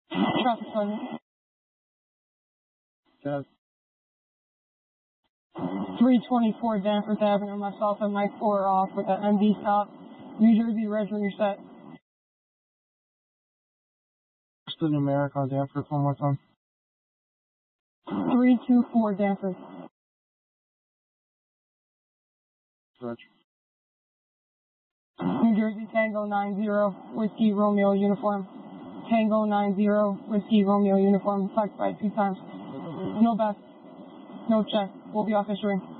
Traffic sergeant. Yes. 324 Danforth Avenue, myself and Mike 4 are off with an MD stop. New Jersey Res reset. What's the numeric on Danforth one more time? 324 Danforth. Stretch. New Jersey Tango 90, Whiskey Romeo uniform. Tango 90, Whiskey Romeo uniform, attacked by 2 times. No back, no check. We'll be off issuing.